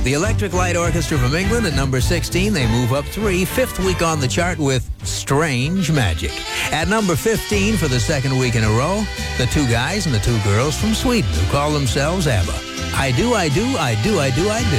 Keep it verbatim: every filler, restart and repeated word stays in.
The Electric Light Orchestra from England at number sixteen. They move up three, fifth week on the chart with Strange Magic. At number fifteen for the second week in a row, the two guys and the two girls from Sweden who call themselves ABBA. I do, I do, I do, I do, I do.